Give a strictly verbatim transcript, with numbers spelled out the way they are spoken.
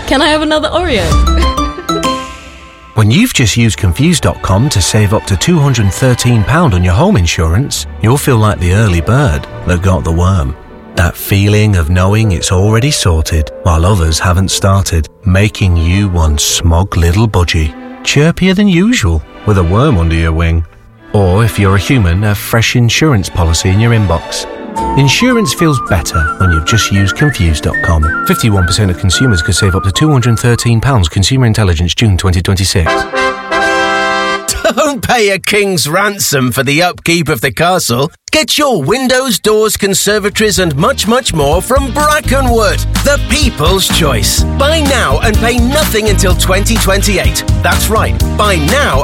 Can I have another Oreo? When you've just used Confused dot com to save up to two hundred thirteen pounds on your home insurance, you'll feel like the early bird that got the worm. That feeling of knowing it's already sorted while others haven't started, making you one smug little budgie, chirpier than usual with a worm under your wing. Or if you're a human, a fresh insurance policy in your inbox. Insurance feels better when you've just used Confused dot com. fifty-one percent of consumers could save up to two hundred thirteen pounds. Consumer Intelligence, June twenty twenty-six. Don't pay a king's ransom for the upkeep of the castle. Get your windows, doors, conservatories and much, much more from Brackenwood, the people's choice. Buy now and pay nothing until twenty twenty-eight. That's right, buy now